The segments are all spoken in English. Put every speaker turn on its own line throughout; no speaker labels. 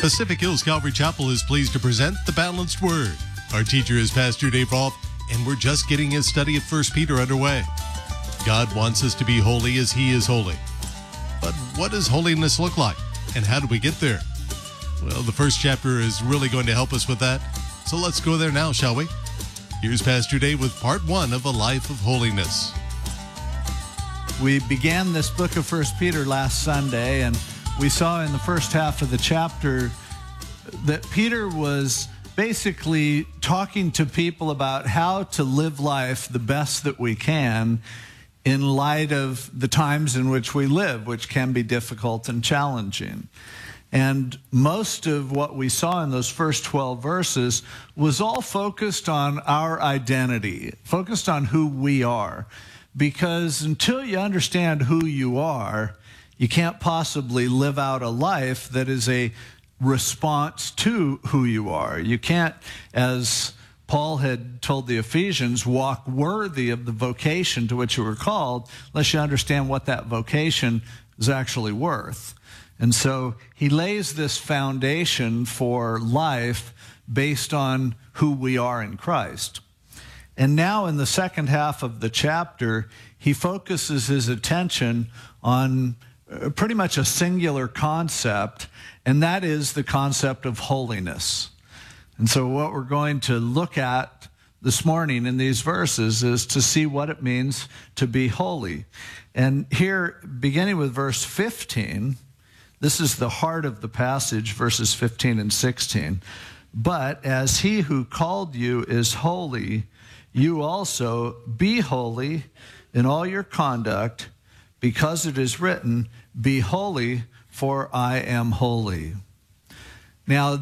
Pacific Hills Calvary Chapel is pleased to present the Balanced Word. Our teacher is Pastor Dave Rolfe, and we're just getting his study of 1 Peter underway. God wants us to be holy as He is holy. But what does holiness look like, and how do we get there? Well, the first chapter is really going to help us with that. So let's go there now, shall we? Here's Pastor Dave with part 1 of A Life of Holiness.
We began this book of 1 Peter last Sunday, and we saw in the first half of the chapter that Peter was basically talking to people about how to live life the best that we can in light of the times in which we live, which can be difficult and challenging. And most of what we saw in those first 12 verses was all focused on our identity, focused on who we are. Because until you understand who you are, you can't possibly live out a life that is a response to who you are. You can't, as Paul had told the Ephesians, walk worthy of the vocation to which you were called unless you understand what that vocation is actually worth. And so he lays this foundation for life based on who we are in Christ. And now in the second half of the chapter, he focuses his attention on pretty much a singular concept, and that is the concept of holiness. And so what we're going to look at this morning in these verses is to see what it means to be holy. And here, beginning with verse 15, this is the heart of the passage, verses 15 and 16. But as he who called you is holy, you also be holy in all your conduct, because it is written, be holy, for I am holy. Now,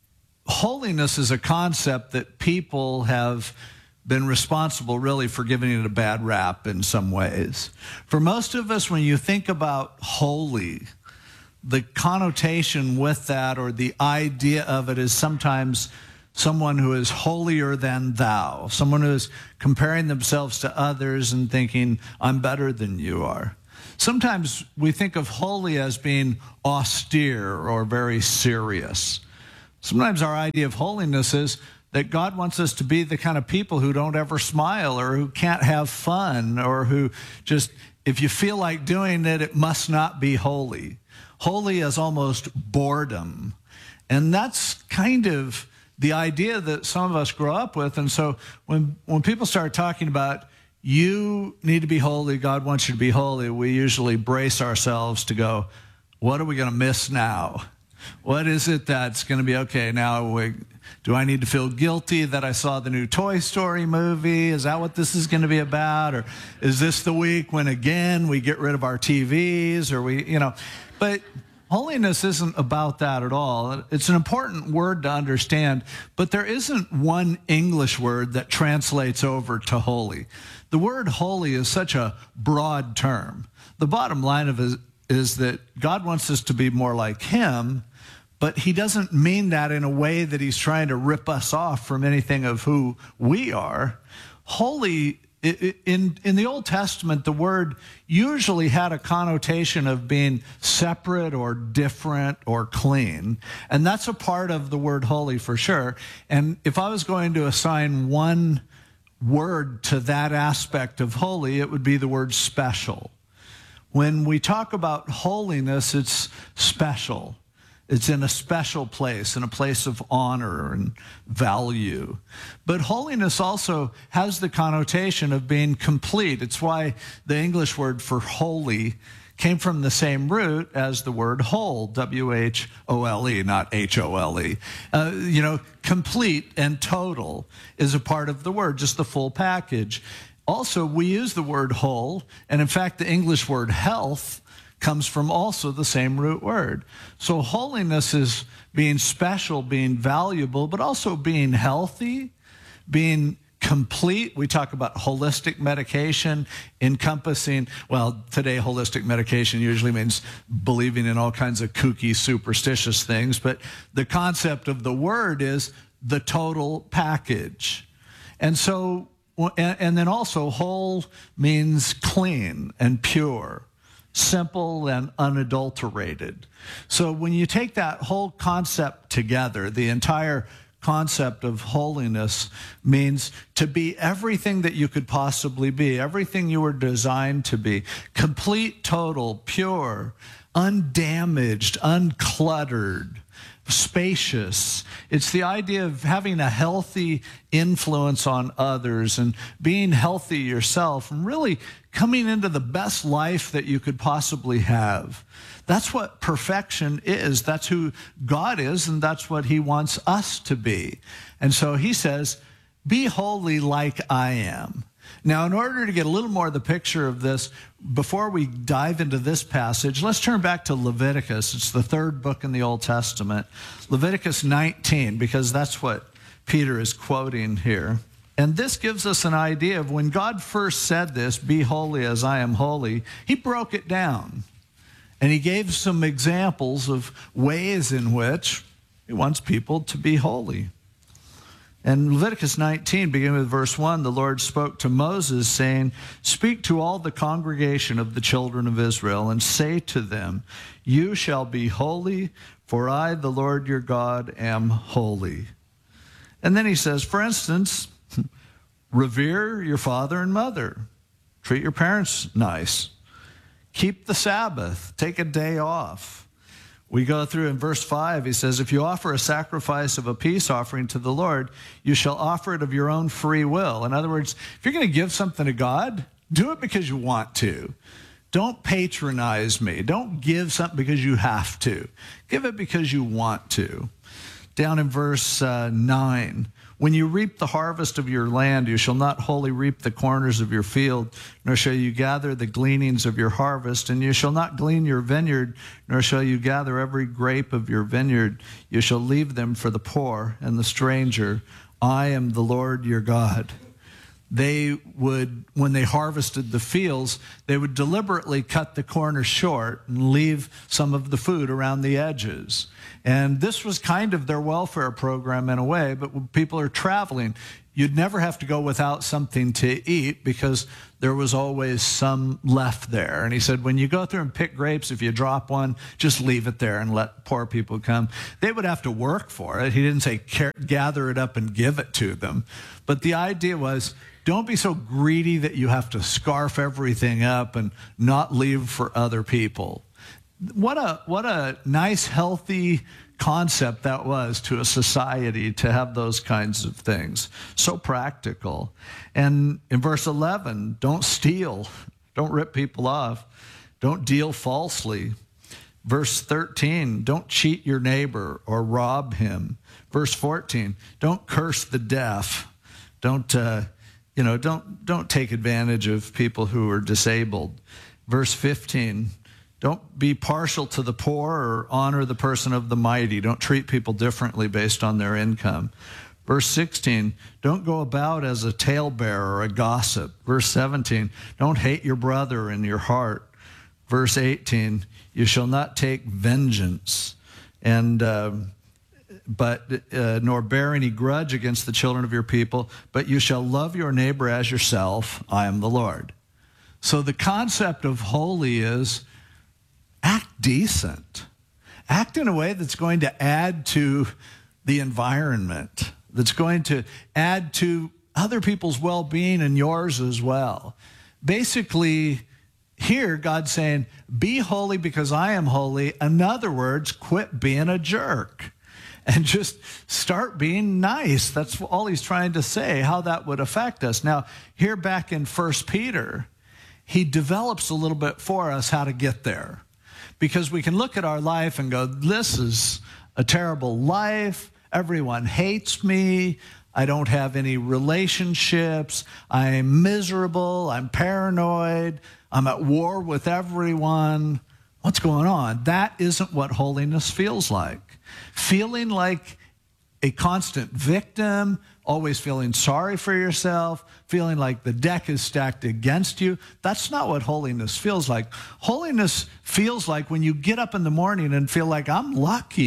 holiness is a concept that people have been responsible really for giving it a bad rap in some ways. For most of us, when you think about holy, the connotation with that or the idea of it is sometimes someone who is holier than thou, someone who is comparing themselves to others and thinking, I'm better than you are. Sometimes we think of holy as being austere or very serious. Sometimes our idea of holiness is that God wants us to be the kind of people who don't ever smile or who can't have fun or who just, if you feel like doing it, it must not be holy. Holy is almost boredom. And that's kind of the idea that some of us grow up with. And so when people start talking about you need to be holy, God wants you to be holy, we usually brace ourselves to go, what are we going to miss now? What is it that's going to be okay now? Do I need to feel guilty that I saw the new Toy Story movie? Is that what this is going to be about? Or is this the week when, again, we get rid of our TVs? Or but holiness isn't about that at all. It's an important word to understand, but there isn't one English word that translates over to holy. The word holy is such a broad term. The bottom line of it is that God wants us to be more like Him, but He doesn't mean that in a way that He's trying to rip us off from anything of who we are. Holy, in the Old Testament, the word usually had a connotation of being separate or different or clean. And that's a part of the word holy for sure. And if I was going to assign one word to that aspect of holy, it would be the word special. When we talk about holiness, it's special. It's in a special place, in a place of honor and value. But holiness also has the connotation of being complete. It's why the English word for holy came from the same root as the word whole, W-H-O-L-E, not H-O-L-E. Complete and total is a part of the word, just the full package. Also, we use the word whole, and in fact, the English word health comes from also the same root word. So holiness is being special, being valuable, but also being healthy, being complete. We talk about holistic medication encompassing, well, today holistic medication usually means believing in all kinds of kooky, superstitious things, but the concept of the word is the total package. And so, and then also whole means clean and pure. simple, and unadulterated. So when you take that whole concept together, the entire concept of holiness means to be everything that you could possibly be, everything you were designed to be, complete, total, pure, undamaged, uncluttered, spacious. It's the idea of having a healthy influence on others and being healthy yourself and really coming into the best life that you could possibly have. That's what perfection is. That's who God is, and that's what he wants us to be. And so he says, be holy like I am. Now, in order to get a little more of the picture of this, before we dive into this passage, let's turn back to Leviticus. It's the third book in the Old Testament. Leviticus 19, because that's what Peter is quoting here. And this gives us an idea of when God first said this, be holy as I am holy, he broke it down. And he gave some examples of ways in which he wants people to be holy. And Leviticus 19, beginning with verse 1, the Lord spoke to Moses, saying, speak to all the congregation of the children of Israel, and say to them, you shall be holy, for I, the Lord your God, am holy. And then he says, for instance, revere your father and mother. Treat your parents nice. Keep the Sabbath. Take a day off. We go through in verse 5, he says, if you offer a sacrifice of a peace offering to the Lord, you shall offer it of your own free will. In other words, if you're going to give something to God, do it because you want to. Don't patronize me. Don't give something because you have to. Give it because you want to. Down in verse 9, when you reap the harvest of your land, you shall not wholly reap the corners of your field, nor shall you gather the gleanings of your harvest, and you shall not glean your vineyard, nor shall you gather every grape of your vineyard. You shall leave them for the poor and the stranger. I am the Lord your God. They would, when they harvested the fields, they would deliberately cut the corners short and leave some of the food around the edges. And this was kind of their welfare program in a way, but when people are traveling, you'd never have to go without something to eat because there was always some left there. And he said, when you go through and pick grapes, if you drop one, just leave it there and let poor people come. They would have to work for it. He didn't say gather it up and give it to them. But the idea was, don't be so greedy that you have to scarf everything up and not leave for other people. What a nice, healthy concept that was to a society to have those kinds of things. So practical. And in verse 11, don't steal. Don't rip people off. Don't deal falsely. Verse 13, don't cheat your neighbor or rob him. Verse 14, don't curse the deaf. Don't take advantage of people who are disabled. Verse 15, don't be partial to the poor or honor the person of the mighty. Don't treat people differently based on their income. Verse 16, don't go about as a talebearer or a gossip. Verse 17, don't hate your brother in your heart. Verse 18, you shall not take vengeance nor bear any grudge against the children of your people, but you shall love your neighbor as yourself. I am the Lord. So the concept of holy is act decent. Act in a way that's going to add to the environment, that's going to add to other people's well-being and yours as well. Basically, here God's saying, be holy because I am holy. In other words, quit being a jerk and just start being nice. That's all he's trying to say, how that would affect us. Now, here back in 1 Peter, he develops a little bit for us how to get there. Because we can look at our life and go, this is a terrible life. Everyone hates me. I don't have any relationships. I'm miserable. I'm paranoid. I'm at war with everyone. What's going on? That isn't what holiness feels like. Feeling like a constant victim, always feeling sorry for yourself, feeling like the deck is stacked against you. That's not what holiness feels like. Holiness feels like when you get up in the morning and feel like, I'm lucky.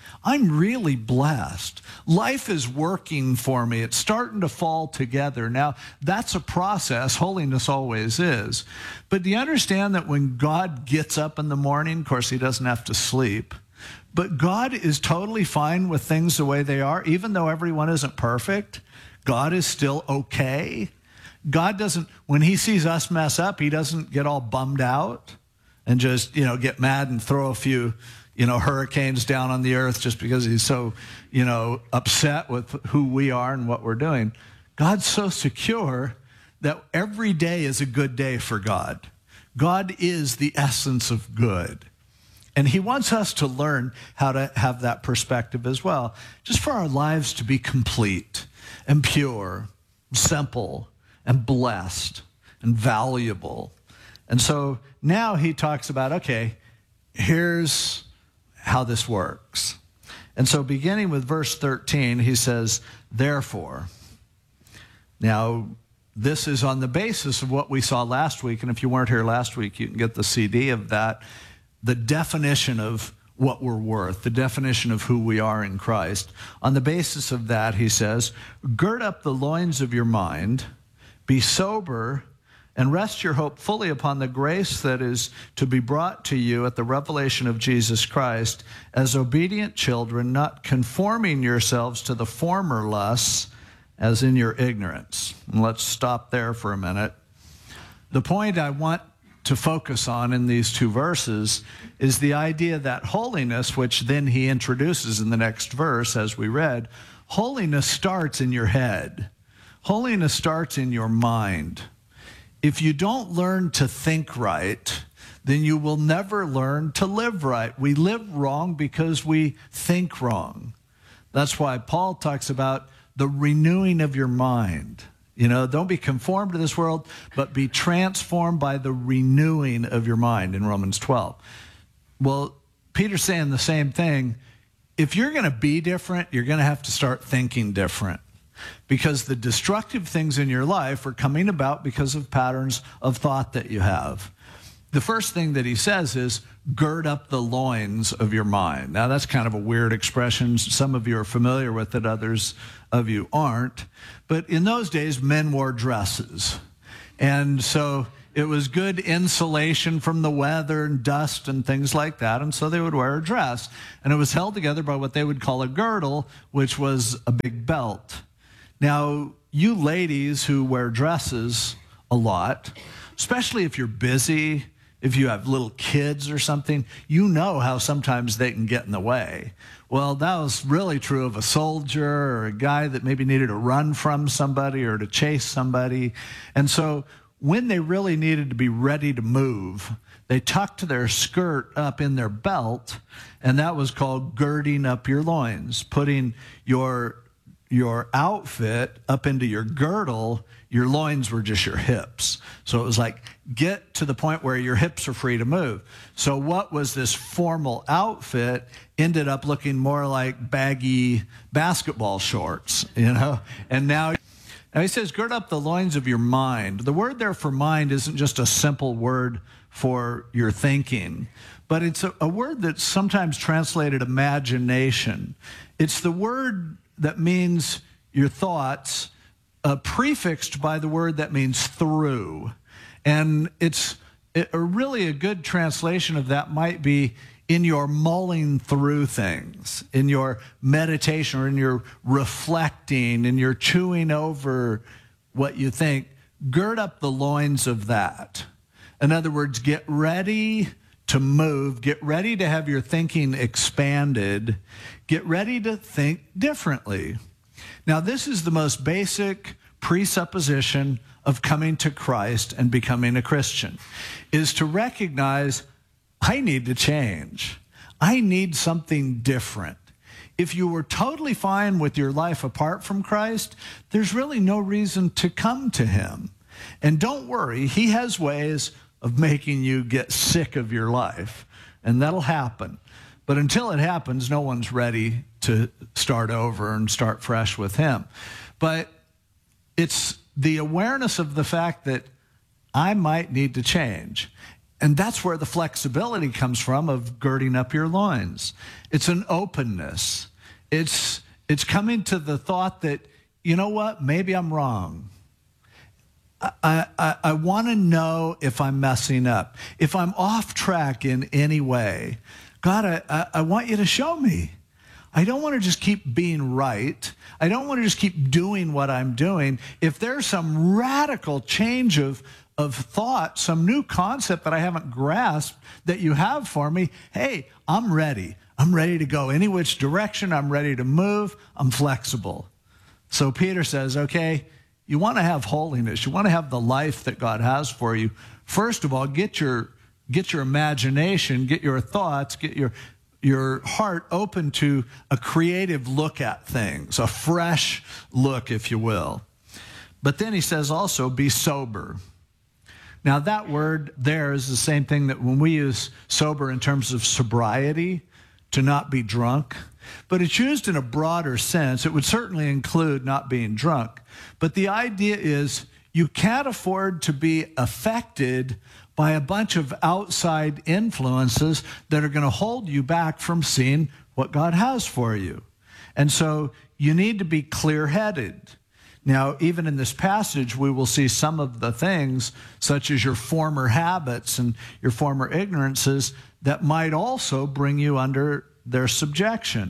I'm really blessed. Life is working for me. It's starting to fall together. Now, that's a process. Holiness always is. But do you understand that when God gets up in the morning, of course, he doesn't have to sleep, but God is totally fine with things the way they are, even though everyone isn't perfect. God is still okay. God doesn't, when he sees us mess up, he doesn't get all bummed out and just, get mad and throw a few hurricanes down on the earth just because he's so, upset with who we are and what we're doing. God's so secure that every day is a good day for God. God is the essence of good. And he wants us to learn how to have that perspective as well, just for our lives to be complete and pure, simple and blessed and valuable. And so now he talks about, okay, here's how this works. And so beginning with verse 13, he says, therefore. Now, this is on the basis of what we saw last week. And if you weren't here last week, you can get the CD of that. The definition of what we're worth, the definition of who we are in Christ. On the basis of that, he says, gird up the loins of your mind, be sober, and rest your hope fully upon the grace that is to be brought to you at the revelation of Jesus Christ, as obedient children, not conforming yourselves to the former lusts, as in your ignorance. And let's stop there for a minute. The point I want to focus on in these two verses is the idea that holiness, which then he introduces in the next verse, as we read, holiness starts in your head. Holiness starts in your mind. If you don't learn to think right, then you will never learn to live right. We live wrong because we think wrong. That's why Paul talks about the renewing of your mind. Don't be conformed to this world, but be transformed by the renewing of your mind in Romans 12. Well, Peter's saying the same thing. If you're going to be different, you're going to have to start thinking different. Because the destructive things in your life are coming about because of patterns of thought that you have. The first thing that he says is, gird up the loins of your mind. Now, that's kind of a weird expression. Some of you are familiar with it, others of you aren't. But in those days, men wore dresses. And so it was good insulation from the weather and dust and things like that. And so they would wear a dress. And it was held together by what they would call a girdle, which was a big belt. Now, you ladies who wear dresses a lot, especially if you're busy, if you have little kids or something, you know how sometimes they can get in the way. Well, that was really true of a soldier or a guy that maybe needed to run from somebody or to chase somebody. And so when they really needed to be ready to move, they tucked their skirt up in their belt, and that was called girding up your loins, putting your outfit up into your girdle. Your loins were just your hips. So it was like, get to the point where your hips are free to move. So what was this formal outfit ended up looking more like baggy basketball shorts, And now he says, gird up the loins of your mind. The word there for mind isn't just a simple word for your thinking, but it's a word that's sometimes translated imagination. It's the word that means your thoughts, prefixed by the word that means through. And it's really a good translation of that might be in your mulling through things, in your meditation or in your reflecting, in your chewing over what you think. Gird up the loins of that. In other words, get ready to move, get ready to have your thinking expanded, get ready to think differently. Now, this is the most basic presupposition of coming to Christ and becoming a Christian, is to recognize, I need to change. I need something different. If you were totally fine with your life apart from Christ, there's really no reason to come to him. And don't worry, he has ways of making you get sick of your life, and that'll happen. But until it happens, no one's ready to start over and start fresh with him. But it's the awareness of the fact that I might need to change. And that's where the flexibility comes from of girding up your loins. It's an openness. It's coming to the thought that, you know what, maybe I'm wrong. I want to know if I'm messing up. If I'm off track in any way, God, I want you to show me. I don't want to just keep being right. I don't want to just keep doing what I'm doing. If there's some radical change of thought, some new concept that I haven't grasped that you have for me, hey, I'm ready. I'm ready to go any which direction. I'm ready to move. I'm flexible. So Peter says, okay, you want to have holiness. You want to have the life that God has for you. First of all, get your imagination, get your thoughts, get your heart open to a creative look at things, a fresh look, if you will. But then he says also, be sober. Now, that word there is the same thing that when we use sober in terms of sobriety, to not be drunk, but it's used in a broader sense. It would certainly include not being drunk. But the idea is you can't afford to be affected by a bunch of outside influences that are going to hold you back from seeing what God has for you. And so you need to be clear-headed. Now, even in this passage, we will see some of the things, such as your former habits and your former ignorances, that might also bring you under their subjection.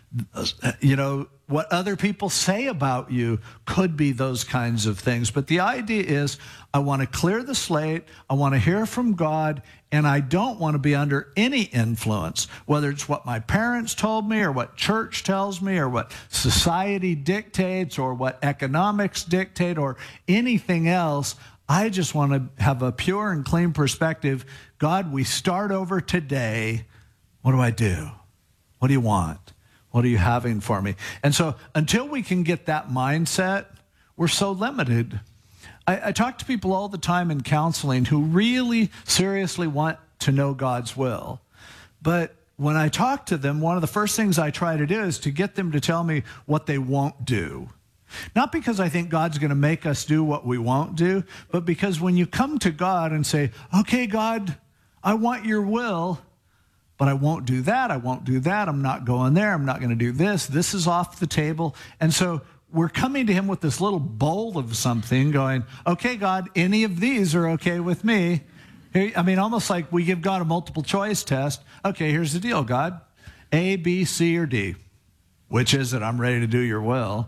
You know, what other people say about you could be those kinds of things. But the idea is, I want to clear the slate, I want to hear from God, and I don't want to be under any influence, whether it's what my parents told me or what church tells me or what society dictates or what economics dictate or anything else. I just want to have a pure and clean perspective. God, we start over today. What do I do? What do you want? What are you having for me? And so until we can get that mindset, we're so limited. I talk to people all the time in counseling who really seriously want to know God's will. But when I talk to them, one of the first things I try to do is to get them to tell me what they won't do. Not because I think God's going to make us do what we won't do, but because when you come to God and say, okay, God, I want your will, but I won't do that, I won't do that, I'm not going there, I'm not going to do this, this is off the table. And so we're coming to him with this little bowl of something going, okay, God, any of these are okay with me. I mean, almost like we give God a multiple choice test. Okay, here's the deal, God. A, B, C, or D. Which is it? I'm ready to do your will.